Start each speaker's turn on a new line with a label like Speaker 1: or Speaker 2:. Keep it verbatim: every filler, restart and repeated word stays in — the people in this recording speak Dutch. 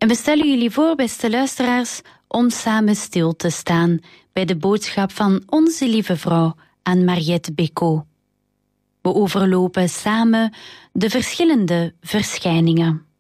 Speaker 1: En we stellen jullie voor, beste luisteraars, om samen stil te staan bij de boodschap van Onze Lieve Vrouw aan Mariette Bécaud. We overlopen samen de verschillende verschijningen.